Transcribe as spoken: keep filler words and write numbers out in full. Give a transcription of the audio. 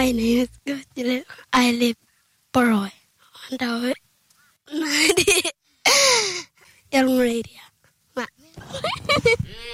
My name is Gutile. I live Poroy. On the Young Radio.